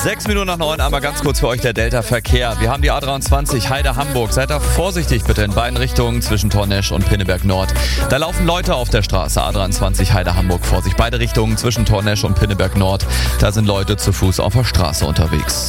8:06, einmal ganz kurz für euch der Delta-Verkehr. Wir haben die A23 Heide-Hamburg. Seid da vorsichtig bitte in beiden Richtungen zwischen Tornesch und Pinneberg Nord. Da laufen Leute auf der Straße A23 Heide-Hamburg. Vorsicht, beide Richtungen zwischen Tornesch und Pinneberg Nord. Da sind Leute zu Fuß auf der Straße unterwegs.